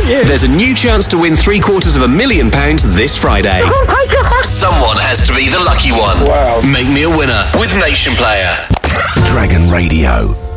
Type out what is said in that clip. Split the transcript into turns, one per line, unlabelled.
aren't you?
There's a new chance to win £750,000 this Friday.
Oh my God.
Someone has to be the lucky one.
Wow.
Make me a winner with Nation Player.
Dragon Radio.